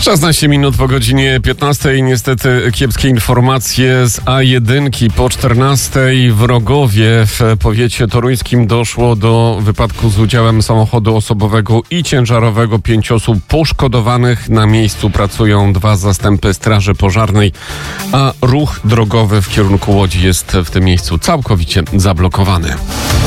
16 minut po godzinie 15. Niestety kiepskie informacje z A1. Po 14 w Rogowie w powiecie toruńskim doszło do wypadku z udziałem samochodu osobowego i ciężarowego. 5 osób poszkodowanych. Na miejscu pracują 2 zastępy straży pożarnej, a ruch drogowy w kierunku Łodzi jest w tym miejscu całkowicie zablokowany.